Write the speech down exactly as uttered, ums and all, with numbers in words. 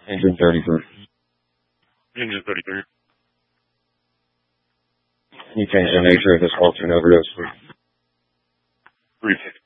Engine thirty-three. Engine thirty-three. Can you change the nature of this call to an overdose, please? Briefing.